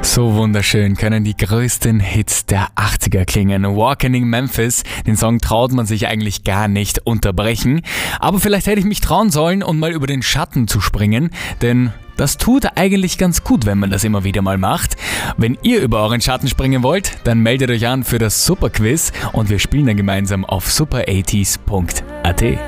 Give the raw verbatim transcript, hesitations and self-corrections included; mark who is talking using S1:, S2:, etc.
S1: So wunderschön können die größten Hits der achtziger klingen. Walking in Memphis, den Song traut man sich eigentlich gar nicht unterbrechen. Aber vielleicht hätte ich mich trauen sollen, um mal über den Schatten zu springen, denn das tut eigentlich ganz gut, wenn man das immer wieder mal macht. Wenn ihr über euren Schatten springen wollt, dann meldet euch an für das Superquiz und wir spielen dann gemeinsam auf super achtzig punkt at.